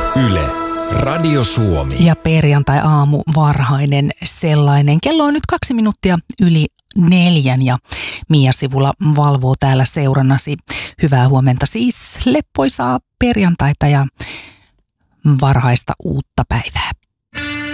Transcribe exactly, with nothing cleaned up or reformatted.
Yle, Radio Suomi. Ja perjantai-aamu varhainen sellainen. Kello on nyt kaksi minuuttia yli neljän ja Mia Sivula valvoo täällä seurannasi. Hyvää huomenta siis, leppoisaa perjantaita ja varhaista uutta päivää.